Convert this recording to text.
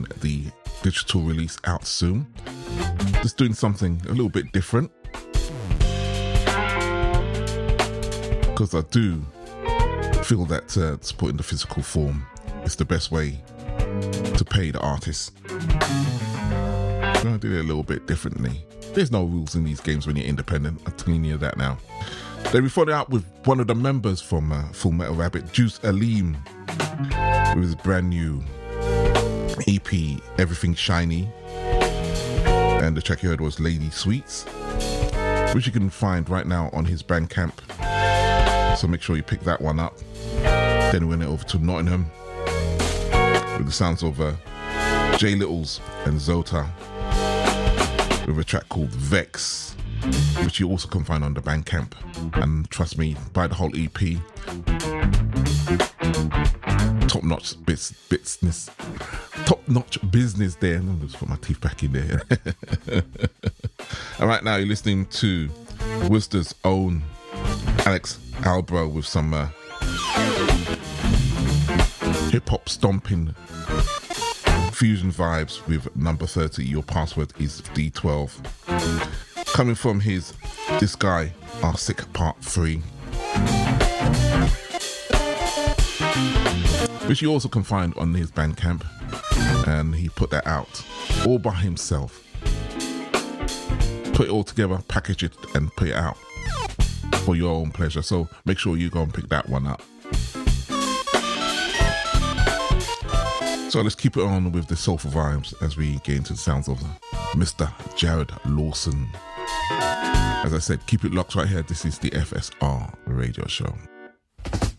the digital release out soon. Just doing something a little bit different, because I do feel that supporting the physical form is the best way to pay the artists. I'm going to do it a little bit differently. There's no rules in these games when you're independent. I'm telling you that now. Then we followed out with one of the members from Full Metal Rabbit, Juice Aleem, with his brand new EP, Everything Shiny. And the track you heard was Lady Sweets, which you can find right now on his Bandcamp. So make sure you pick that one up. Then we went over to Nottingham with the sounds of J Littles and Zota with a track called Vex, which you also can find on the Bandcamp. And trust me, buy the whole EP. Top-notch business. Top-notch business there. Let me just put my teeth back in there. All right, now you're listening to Worcester's own Alex Albro with some hip-hop stomping fusion vibes with Number 30. Your password is D12. Coming from his This Guy Are Sick Part 3, which you also can find on his Bandcamp, and he put that out all by himself. Put it all together, package it, and put it out for your own pleasure. So make sure you go and pick that one up. So let's keep it on with the soulful vibes as we get into the sounds of Mr. Jared Lawson. As I said, keep it locked right here. This is the FSR Radio Show.